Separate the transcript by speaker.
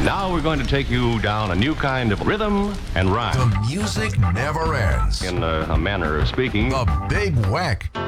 Speaker 1: Now we're going to take you down a new kind of rhythm and rhyme.
Speaker 2: The music never ends.
Speaker 1: In a manner of speaking.
Speaker 2: The Big Whack.